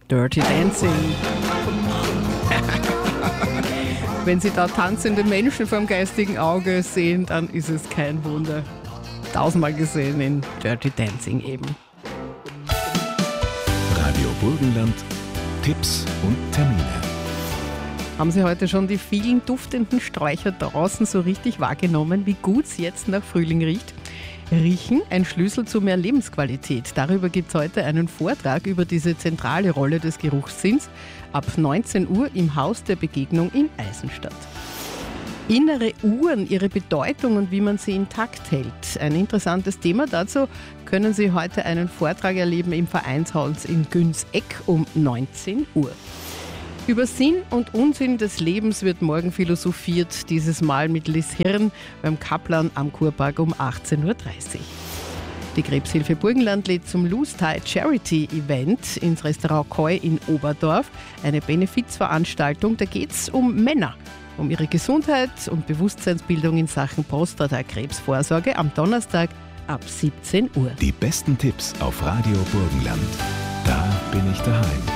Dirty Dancing. Wenn Sie da tanzende Menschen vom geistigen Auge sehen, dann ist es kein Wunder. 1000-mal gesehen in Dirty Dancing eben. Radio Burgenland, Tipps und Termine. Haben Sie heute schon die vielen duftenden Sträucher draußen so richtig wahrgenommen, wie gut es jetzt nach Frühling riecht? Riechen, ein Schlüssel zu mehr Lebensqualität. Darüber gibt es heute einen Vortrag über diese zentrale Rolle des Geruchssinns ab 19 Uhr im Haus der Begegnung in Eisenstadt. Innere Uhren, ihre Bedeutung und wie man sie intakt hält. Ein interessantes Thema. Dazu können Sie heute einen Vortrag erleben im Vereinshaus in Günseck um 19 Uhr. Über Sinn und Unsinn des Lebens wird morgen philosophiert, dieses Mal mit Liz Hirn beim Kaplan am Kurpark um 18.30 Uhr. Die Krebshilfe Burgenland lädt zum Lose Tide Charity Event ins Restaurant Koi in Oberdorf. Eine Benefizveranstaltung, da geht es um Männer, um ihre Gesundheit und Bewusstseinsbildung in Sachen Prostatakrebsvorsorge am Donnerstag ab 17 Uhr. Die besten Tipps auf Radio Burgenland. Da bin ich daheim.